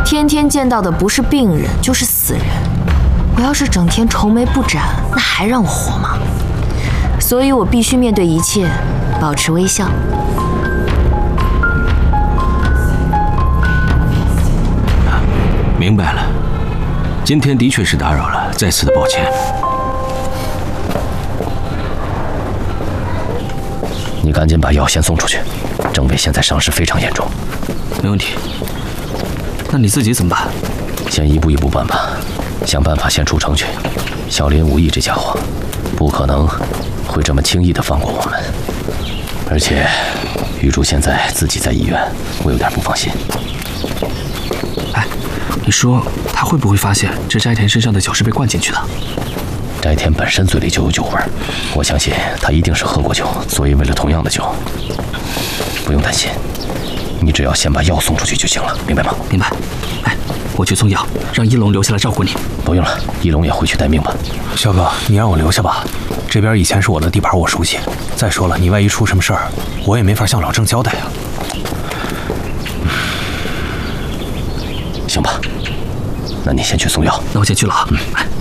天天见到的不是病人就是死人。我要是整天愁眉不展，那还让我活吗？所以我必须面对一切，保持微笑。 明白了，今天的确是打扰了，再次的抱歉。 你赶紧把药先送出去，郑伟现在伤势非常严重。 没问题。那你自己怎么办？ 先一步一步办吧，想办法先出城去。小林无义这家伙，不可能会这么轻易的放过我们。而且，玉珠现在自己在医院，我有点不放心。 哎，你说他会不会发现这斋田身上的酒是被灌进去的？ 斋田本身嘴里就有酒味儿，我相信他一定是喝过酒，所以为了同样的酒。不用担心，你只要先把药送出去就行了，明白吗？ 明白。哎，我去送药，让一龙留下来照顾你。 不用了，一龙也回去待命吧。 肖哥，你让我留下吧，这边以前是我的地盘，我熟悉。再说了，你万一出什么事儿，我也没法向老郑交代啊。 行吧，那你先去送药。 那我先去了啊。哎。